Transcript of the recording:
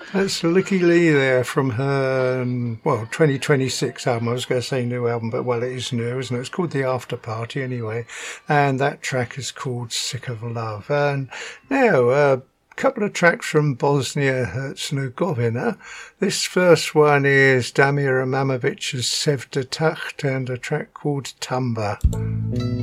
That's Licky Lee there from her, 2026 album. I was going to say new album, but well, it is new, isn't it? It's called The After Party anyway. And that track is called Sick of Love. And now, a couple of tracks from Bosnia Herzegovina. This first one is Damir Imamovic's Sevda Taht and a track called Tamba.